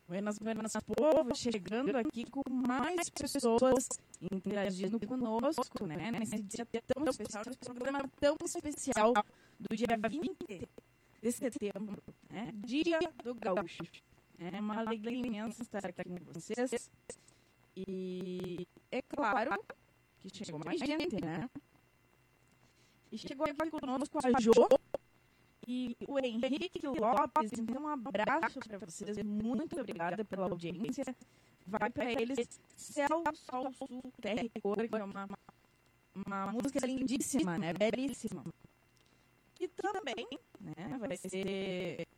Buenas, buenas, povo, chegando aqui com mais pessoas interagindo conosco, né? Nesse dia tão especial, nesse programa tão especial do dia 20 de setembro, né? Dia do Gaúcho. É uma alegria imensa estar aqui com vocês. E é claro que chegou mais gente, né? E chegou aqui conosco a Jo e o Henrique Lopes. Então, um abraço para vocês. Muito obrigada pela audiência. Vai para eles Céu, Sol, Sul, Terra e Cor, que é uma música lindíssima, né? Belíssima. E também, né, vai ser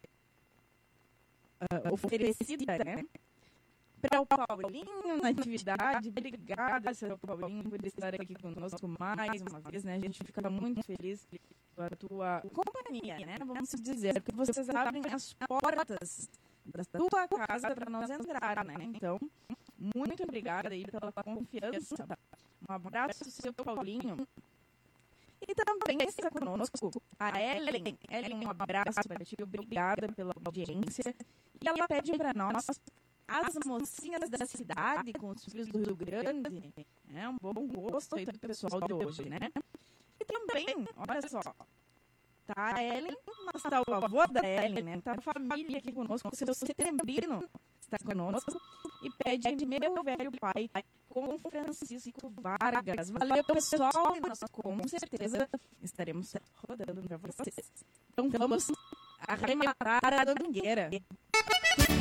oferecida, né, para o Paulinho na atividade. Obrigada, seu Paulinho, por estar aqui conosco mais uma vez, né? A gente fica muito feliz com a tua companhia, né? Vamos dizer, porque vocês abrem as portas da tua casa para nós entrar, né? Então, muito obrigada aí pela confiança. Um abraço, seu Paulinho. E também está conosco a Ellen. Ellen, um abraço para ti, obrigada pela audiência. E ela pede para nós as mocinhas da cidade com os filhos do Rio Grande. É um bom gosto aí do pessoal de hoje, né? E também, olha só, tá a Ellen, mas tá o avô da Ellen, né? Tá a família aqui conosco, o seu Setembrino está conosco e pede de meu velho pai com Francisco Vargas. Valeu, pessoal, e nós com certeza estaremos rodando para vocês. Então vamos arrematar a domingueira.